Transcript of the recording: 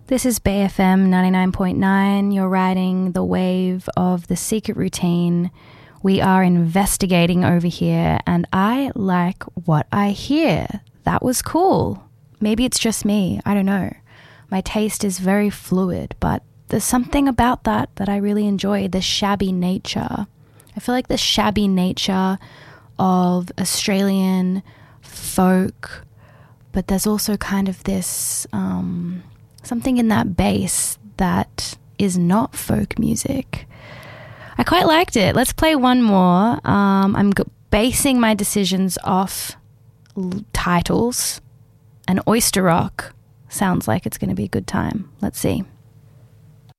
This is BayFM 99.9. You're riding the wave of The Secret Routine. We are investigating over here, and I like what I hear. That was cool. Maybe it's just me. I don't know. My taste is very fluid, but there's something about that I really enjoy, the shabby nature. I feel like the shabby nature of Australian folk, but there's also kind of this something in that bass that is not folk music. I quite liked it. Let's play one more. I'm basing my decisions off titles, and Oyster Rock sounds like it's going to be a good time. Let's see.